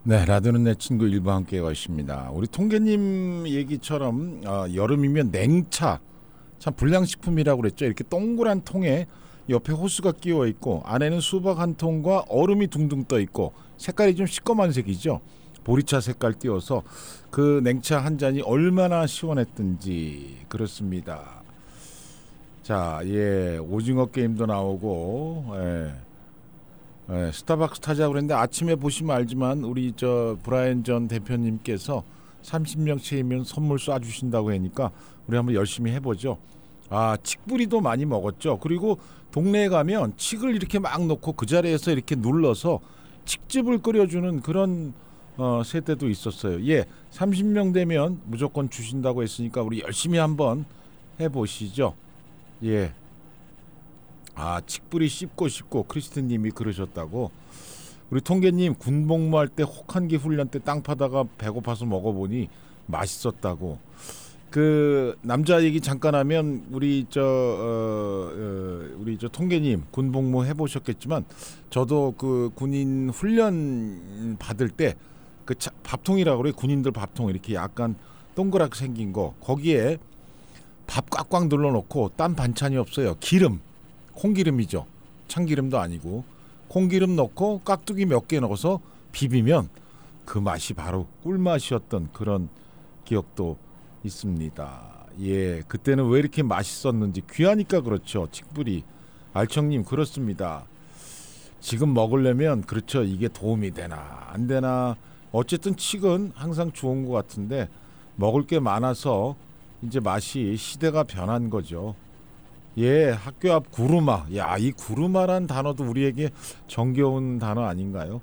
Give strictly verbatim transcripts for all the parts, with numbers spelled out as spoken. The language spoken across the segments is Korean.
네, 라디오는 내 친구 일부 함께 가십니다. 우리 통계님 얘기처럼 어, 여름이면 냉차, 참 불량식품이라고 그랬죠. 이렇게 동그란 통에 옆에 호수가 끼워 있고 안에는 수박 한 통과 얼음이 둥둥 떠 있고 색깔이 좀 시꺼먼 색이죠. 보리차 색깔 띄워서 그 냉차 한 잔이 얼마나 시원했든지 그렇습니다. 자, 예, 오징어 게임도 나오고, 예. 네, 스타벅스 타자고 그랬는데 아침에 보시면 알지만 우리 저 브라이언 전 대표님께서 삼십 명 채이면 선물 쏴주신다고 하니까 우리 한번 열심히 해보죠. 아, 칡뿌리도 많이 먹었죠. 그리고 동네에 가면 칡을 이렇게 막 놓고 그 자리에서 이렇게 눌러서 칡즙을 끓여주는 그런 어, 세대도 있었어요. 예, 삼십 명 되면 무조건 주신다고 했으니까 우리 열심히 한번 해보시죠. 예. 아, 칡뿌리 씹고 씹고 크리스틴님이 그러셨다고. 우리 통계님 군복무할 때 혹한기 훈련 때 땅 파다가 배고파서 먹어보니 맛있었다고. 그 남자 얘기 잠깐 하면 우리 저 어, 어, 우리 저 통계님 군복무 해보셨겠지만 저도 그 군인 훈련 받을 때 그 밥통이라고 그래. 군인들 밥통 이렇게 약간 동그랗게 생긴 거 거기에 밥 꽉꽉 눌러놓고 딴 반찬이 없어요. 기름. 콩기름이죠. 참기름도 아니고 콩기름 넣고 깍두기 몇 개 넣어서 비비면 그 맛이 바로 꿀맛이었던 그런 기억도 있습니다. 예, 그때는 왜 이렇게 맛있었는지 귀하니까 그렇죠. 칡뿌리. 알청님 그렇습니다. 지금 먹으려면 그렇죠. 이게 도움이 되나 안 되나 어쨌든 칡은 항상 좋은 것 같은데 먹을 게 많아서 이제 맛이 시대가 변한 거죠. 예, 학교 앞 구루마. 야, 이 구루마란 단어도 우리에게 정겨운 단어 아닌가요?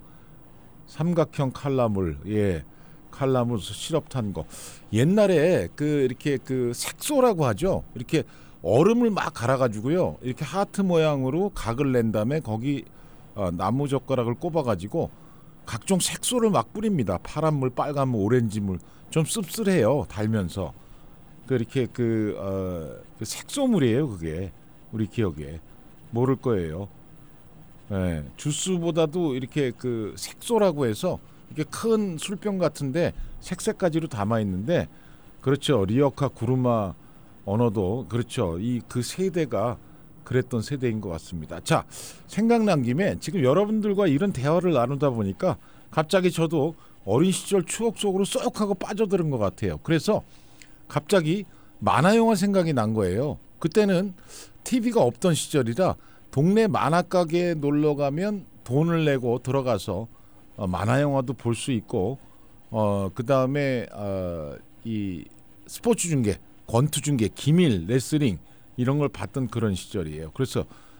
삼각형 칼라물. 예, 칼라물 시럽 탄 거. 옛날에 그 이렇게 그 색소라고 하죠. 이렇게 얼음을 막 갈아가지고요. 이렇게 하트 모양으로 각을 낸 다음에 거기 어, 나무 젓가락을 꼽아가지고 각종 색소를 막 뿌립니다. 파란물, 빨간물, 오렌지물. 좀 씁쓸해요. 달면서. 그렇게 그, 어, 그 색소물이에요. 그게 우리 기억에 모를 거예요. 예, 주스보다도 이렇게 그 색소라고 해서 이렇게 큰 술병 같은데 색색까지로 담아 있는데 그렇죠. 리어카 구루마 언어도 그렇죠. 이 그 세대가 그랬던 세대인 것 같습니다. 자, 생각난 김에 지금 여러분들과 이런 대화를 나누다 보니까 갑자기 저도 어린 시절 추억 속으로 쏙 하고 빠져드는 것 같아요. 그래서 갑자기 만화 영화 생각이 난 거예요. 그때는 티비가 없던 시절이라 동네 만화 가게에 놀러 가면 돈을 내고 들어가서 어, 만화 영화도 볼 수 있고 어, 그다음에 어, 이 스포츠 중계, 권투 중계, 기밀, 레슬링 이런 걸 봤던 그런 시절이에요. 그래서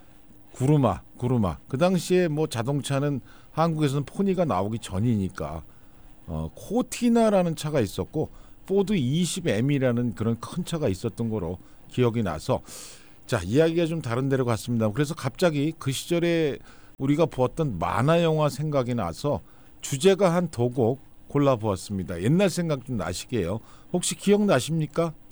구루마, 구루마. 그 당시에 뭐 자동차는 한국에서는 포니가 나오기 전이니까 어, 코티나라는 차가 있었고 포드 이십 엠이라는 그런 큰 차가 있었던 거로 기억이 나서 자, 이야기가 좀 다른 데로 갔습니다. 그래서 갑자기 그 시절에 우리가 보았던 만화 영화 생각이 나서 주제가 한 두 곡 골라보았습니다. 옛날 생각 좀 나시게요. 혹시 기억나십니까?